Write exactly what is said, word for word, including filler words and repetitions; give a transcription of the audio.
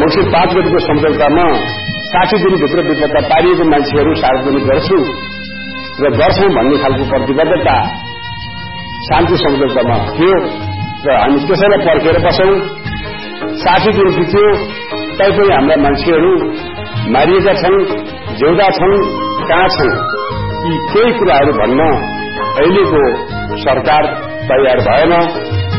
मंसिर पाँच गतिको सम्झौतामा साठी दिनभित्र विपत्ता पारिएको मान्छेहरू सार्वजनिक गर्छु र गर्छौं भन्ने खालको प्रतिबद्धता शान्ति सम्झौतामा थियो र हामी त्यसैलाई पर्खेर बसौं। साठी दिन बित्यो तैपनि हाम्रा मान्छेहरू मारिएका छन्, जिउँदा छन्, कहाँ छन्, यी केही कुराहरू भन्न अहिलेको सरकार तयार भएन।